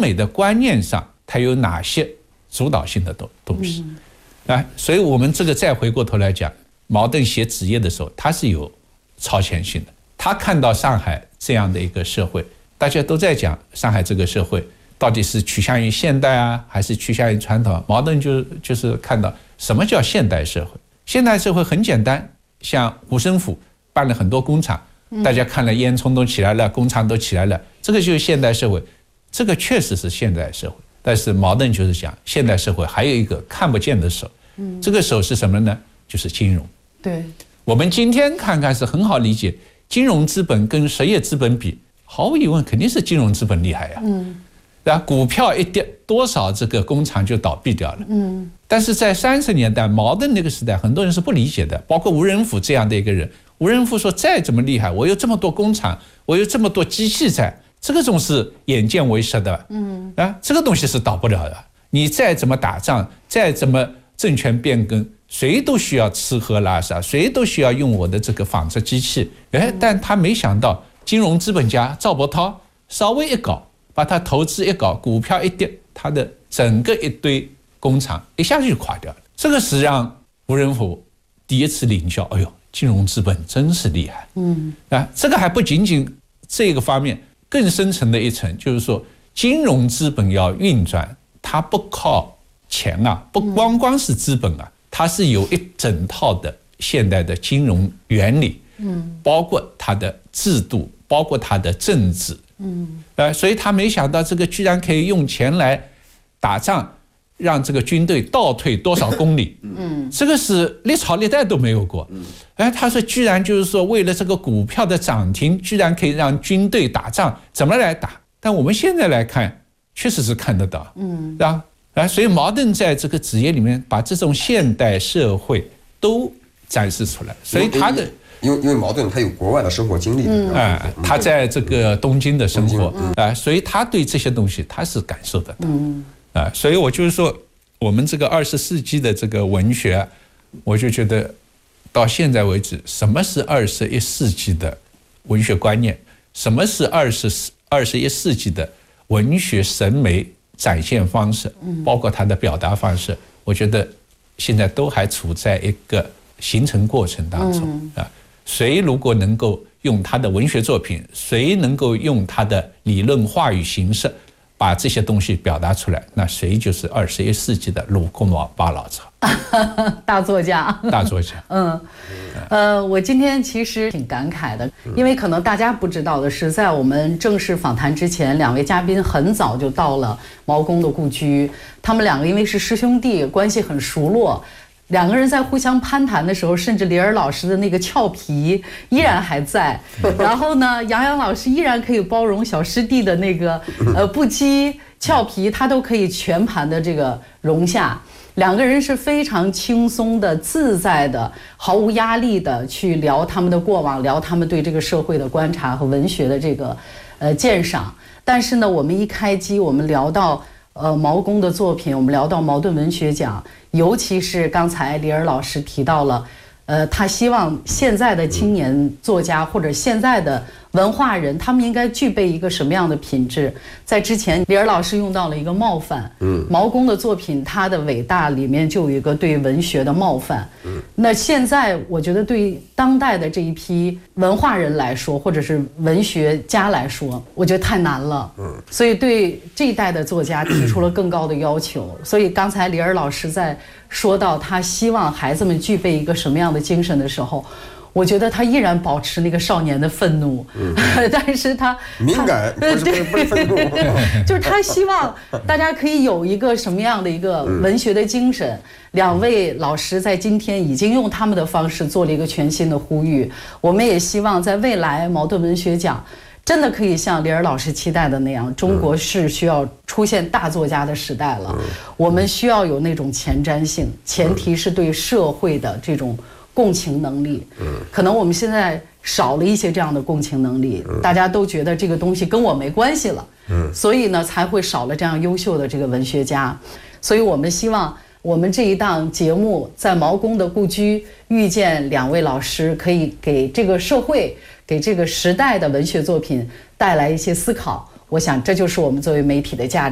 美的观念上它有哪些主导性的东西所以我们这个再回过头来讲，茅盾写子夜的时候，他是有超前性的。他看到上海这样的一个社会，大家都在讲上海这个社会到底是趋向于现代啊，还是趋向于传统？茅盾就是看到什么叫现代社会。现代社会很简单，像胡生府办了很多工厂，大家看了烟囱都起来了，工厂都起来了，这个就是现代社会，这个确实是现代社会。但是茅盾就是讲现代社会还有一个看不见的手，这个手是什么呢？就是金融。 对，我们今天看看是很好理解，金融资本跟实业资本比，毫无疑问肯定是金融资本厉害呀。然后股票一跌，多少这个工厂就倒闭掉了。但是在30年代茅盾那个时代，很多人是不理解的，包括吴仁甫这样的一个人。吴仁甫说，再怎么厉害，我有这么多工厂，我有这么多机器在，这个总是眼见为实的。这个东西是倒不了的。你再怎么打仗，再怎么政权变更，谁都需要吃喝拉撒，谁都需要用我的这个纺织机器。但他没想到，金融资本家赵伯韬稍微一搞，把他投资一搞，股票一跌，他的整个一堆工厂一下就垮掉了。这个是让吴仁甫第一次领教，哎呦，金融资本真是厉害。这个还不仅仅这个方面，更深层的一层就是说，金融资本要运转，它不靠钱啊，不光光是资本啊，它是有一整套的现代的金融原理，包括它的制度，包括它的政治。所以他没想到这个居然可以用钱来打仗，让这个军队倒退多少公里。这个是历朝历代都没有过。他说居然就是说为了这个股票的涨停，居然可以让军队打仗，怎么来打？但我们现在来看，确实是看得到。所以茅盾在这个子夜里面把这种现代社会都展示出来，所以他的。 因为茅盾他有国外的生活经历， 他在这个东京的生活，所以他对这些东西他是感受得到，所以我就是说，我们这个20世纪的这个文学，我就觉得到现在为止，什么是21世纪的文学观念，什么是21世纪的文学审美展现方式，包括它的表达方式，我觉得现在都还处在一个形成过程当中谁如果能够用他的文学作品，谁能够用他的理论话语形式把这些东西表达出来，那谁就是21世纪的鲁库马巴老者大作家。我今天其实挺感慨的，因为可能大家不知道的是，在我们正式访谈之前，两位嘉宾很早就到了毛公的故居，他们两个因为是师兄弟，关系很熟络。两个人在互相攀谈的时候，甚至李尔老师的那个俏皮依然还在。然后呢，杨洋老师依然可以包容小师弟的那个不羁俏皮，他都可以全盘的这个容下。两个人是非常轻松的、自在的、毫无压力的去聊他们的过往，聊他们对这个社会的观察和文学的这个鉴赏。但是呢，我们一开机，我们聊到毛公的作品，我们聊到茅盾文学奖，尤其是刚才李尔老师提到了，他希望现在的青年作家或者现在的文化人，他们应该具备一个什么样的品质？在之前，李尔老师用到了一个冒犯。毛公的作品，他的伟大里面就有一个对文学的冒犯。那现在我觉得对当代的这一批文化人来说，或者是文学家来说，我觉得太难了。所以对这一代的作家提出了更高的要求。所以刚才李尔老师在说到他希望孩子们具备一个什么样的精神的时候，我觉得他依然保持那个少年的愤怒，但是他敏感，不是愤怒， 就是他希望大家可以有一个什么样的一个文学的精神。两位老师在今天已经用他们的方式做了一个全新的呼吁，我们也希望在未来茅盾文学奖真的可以像李尔老师期待的那样，中国是需要出现大作家的时代了。我们需要有那种前瞻性，前提是对社会的这种共情能力。可能我们现在少了一些这样的共情能力，大家都觉得这个东西跟我没关系了，所以呢才会少了这样优秀的这个文学家。所以我们希望我们这一档节目在毛公的故居遇见两位老师，可以给这个社会，给这个时代的文学作品带来一些思考。我想这就是我们作为媒体的价值。